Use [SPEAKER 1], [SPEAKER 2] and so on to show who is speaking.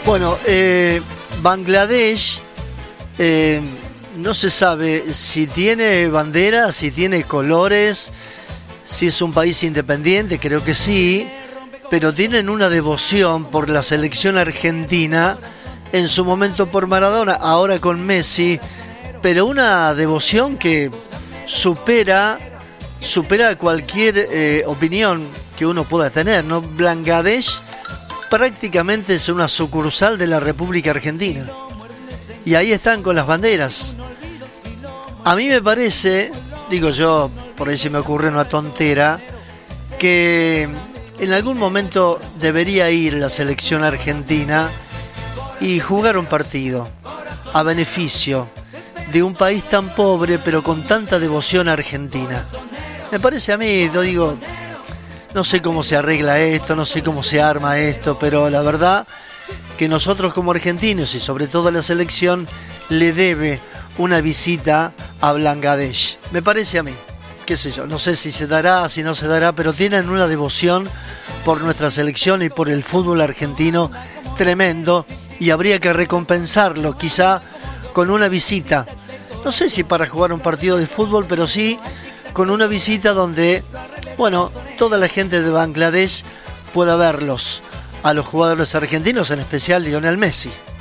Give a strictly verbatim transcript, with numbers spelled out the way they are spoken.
[SPEAKER 1] Bueno, eh, Bangladesh eh, no se sabe si tiene bandera, si tiene colores, si es un país independiente, creo que sí, pero tienen una devoción por la selección argentina, en su momento por Maradona, ahora con Messi, pero una devoción que supera, supera cualquier eh, opinión que uno pueda tener, ¿no? Bangladesh prácticamente es una sucursal de la República Argentina. Y ahí están con las banderas. A mí me parece, digo yo, por ahí se me ocurre una tontera, que en algún momento debería ir la selección argentina y jugar un partido a beneficio de un país tan pobre pero con tanta devoción a Argentina. Me parece a mí, yo digo, no sé cómo se arregla esto, no sé cómo se arma esto, pero la verdad que nosotros como argentinos y sobre todo la selección le debe una visita a Bangladesh. Me parece a mí, qué sé yo, no sé si se dará, si no se dará, pero tienen una devoción por nuestra selección y por el fútbol argentino tremendo y habría que recompensarlo quizá con una visita. No sé si para jugar un partido de fútbol, pero sí con una visita donde, bueno, toda la gente de Bangladesh pueda verlos, a los jugadores argentinos, en especial Lionel Messi.